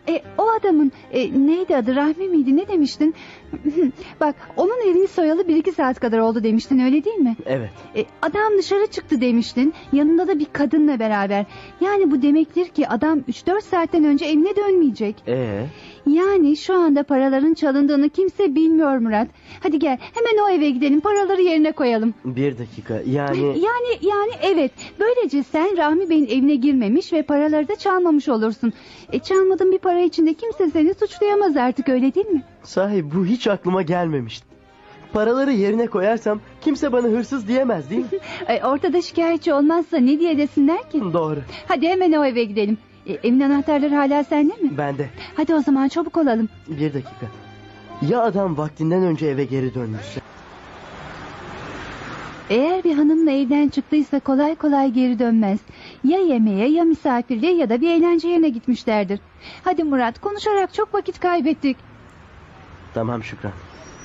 O adamın neydi adı, Rahmi miydi, ne demiştin? Bak, onun evini soyalı 1-2 saat kadar oldu demiştin, öyle değil mi? Evet. Adam dışarı çıktı demiştin, yanında da bir kadınla beraber. Yani bu demektir ki adam 3-4 saatten önce evine dönmeyecek. Yani şu anda paraların çalındığını kimse bilmiyor Murat. Hadi gel hemen o eve gidelim, paraları yerine koyalım. Bir dakika, yani... Yani evet, böylece sen Rahmi Bey'in evine girmemiş ve paraları da çalmamış olursun. Çalmadığın bir para için de kimse seni suçlayamaz artık, öyle değil mi? Sahi bu hiç aklıma gelmemişti. Paraları yerine koyarsam kimse bana hırsız diyemez, değil mi? Ortada şikayetçi olmazsa ne diye desinler ki? Doğru. Hadi hemen o eve gidelim. Evin anahtarları hala sende mi? Bende. Hadi o zaman çabuk olalım. Bir dakika. Ya adam vaktinden önce eve geri dönmüşse? Eğer bir hanımla evden çıktıysa kolay kolay geri dönmez. Ya yemeğe, ya misafirliğe, ya da bir eğlence yerine gitmişlerdir. Hadi Murat, konuşarak çok vakit kaybettik. Tamam Şükran.